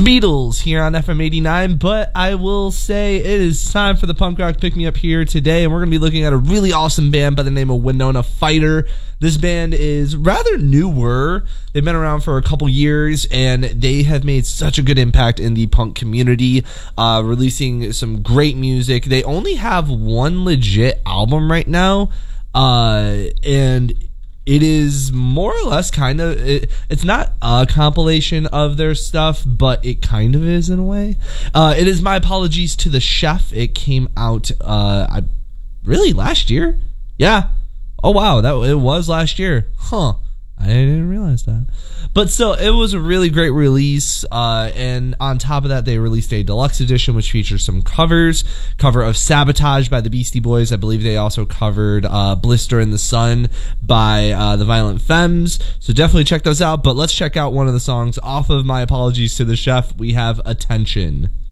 Beatles here on FM 89, but I will say it is time for the punk rock pick me up here today, and we're going to be looking at a really awesome band by the name of Winona Fighter. This band is rather newer. They've been around for a couple years, and they have made such a good impact in the punk community, releasing some great music. They only have one legit album right now, and it is more or less kind of, it's not a compilation of their stuff, but it kind of is in a way. It is My Apologies to the Chef. It came out, really last year? Yeah. Oh wow, it was last year. Huh. I didn't realize that. But still, it was a really great release, and on top of that, they released a deluxe edition which features some covers. Cover of Sabotage by the Beastie Boys. I believe they also covered Blister in the Sun by the Violent Femmes. So definitely check those out, but let's check out one of the songs off of My Apologies to the Chef. We have Attention.